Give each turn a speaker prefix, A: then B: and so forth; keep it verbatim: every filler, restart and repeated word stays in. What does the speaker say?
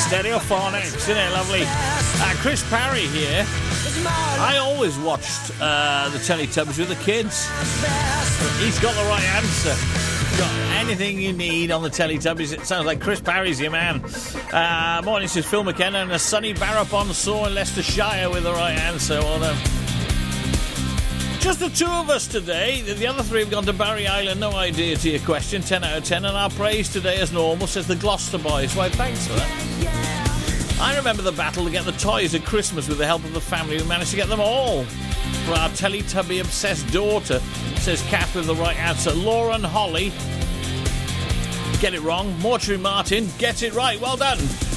A: Stereophonics, isn't it lovely? Uh, Chris Parry here. I always watched uh, the Teletubbies with the kids. He's got the right answer. Got anything you need on the Teletubbies. It sounds like Chris Parry's your man. Uh, morning, this is Phil McKenna and a sunny Barrop-on-Soar in Leicestershire with the right answer. Well done. Just the two of us today. The other three have gone to Barry Island. No idea to your question. ten out of ten. And our praise today as normal, says the Gloucester boys. Why, thanks for that. I remember the battle to get the toys at Christmas with the help of the family who managed to get them all. For our Teletubby-obsessed daughter, says Kath with the right answer. Lauren Holly, get it wrong. Mortuary Martin, get it right. Well done.